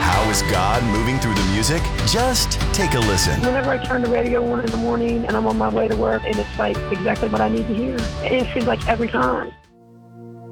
How is God moving through the music? Just take a listen. Whenever I turn the radio on in the morning and I'm on my way to work, and it's like exactly what I need to hear. It seems like every time.